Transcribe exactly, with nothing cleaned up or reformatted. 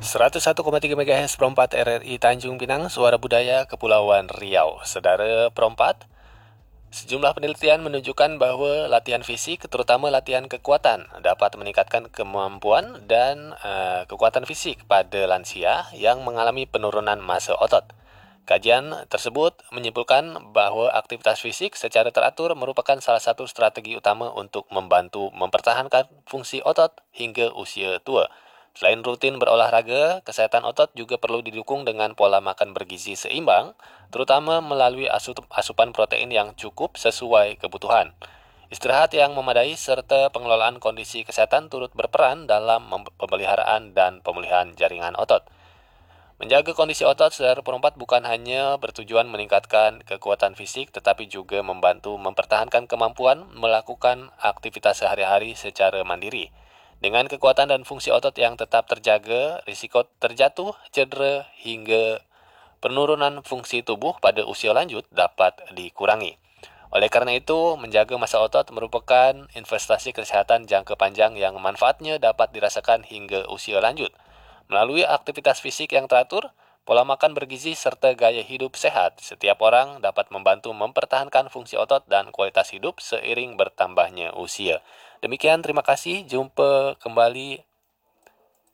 seratus satu koma tiga MHz Perempat R R I Tanjung Pinang, Suara Budaya Kepulauan Riau. Saudara Perempat, sejumlah penelitian menunjukkan bahwa latihan fisik, terutama latihan kekuatan, dapat meningkatkan kemampuan dan uh, kekuatan fisik pada lansia yang mengalami penurunan massa otot. Kajian tersebut menyimpulkan bahwa aktivitas fisik secara teratur merupakan salah satu strategi utama untuk membantu mempertahankan fungsi otot hingga usia tua. Selain rutin berolahraga, kesehatan otot juga perlu didukung dengan pola makan bergizi seimbang, terutama melalui asupan protein yang cukup sesuai kebutuhan. Istirahat yang memadai serta pengelolaan kondisi kesehatan turut berperan dalam pemeliharaan dan pemulihan jaringan otot. Menjaga kondisi otot saudara perempat bukan hanya bertujuan meningkatkan kekuatan fisik, tetapi juga membantu mempertahankan kemampuan melakukan aktivitas sehari-hari secara mandiri. Dengan kekuatan dan fungsi otot yang tetap terjaga, risiko terjatuh, cedera, hingga penurunan fungsi tubuh pada usia lanjut dapat dikurangi. Oleh karena itu, menjaga massa otot merupakan investasi kesehatan jangka panjang yang manfaatnya dapat dirasakan hingga usia lanjut. Melalui aktivitas fisik yang teratur, pola makan bergizi, serta gaya hidup sehat, setiap orang dapat membantu mempertahankan fungsi otot dan kualitas hidup seiring bertambahnya usia. Demikian, terima kasih. Jumpa kembali